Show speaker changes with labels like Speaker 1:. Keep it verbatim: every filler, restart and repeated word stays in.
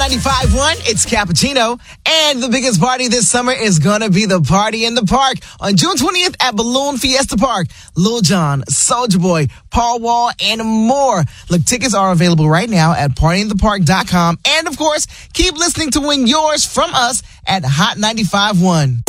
Speaker 1: ninety-five point one, it's Cappuccino. And the biggest party this summer is going to be the Party in the Park on June twentieth at Balloon Fiesta Park. Lil Jon, Soulja Boy, Paul Wall, and more. Look, tickets are available right now at party in the park dot com. And, of course, keep listening to win yours from us at Hot ninety-five point one.